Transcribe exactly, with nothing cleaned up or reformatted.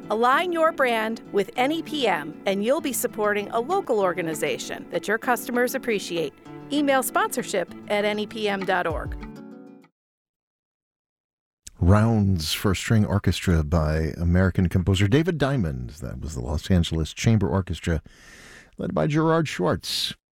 Align your brand with N E P M, and you'll be supporting a local organization that your customers appreciate. Email sponsorship at N E P M dot org. Rounds for String Orchestra by American composer David Diamond. That was the Los Angeles Chamber Orchestra, led by Gerard Schwartz.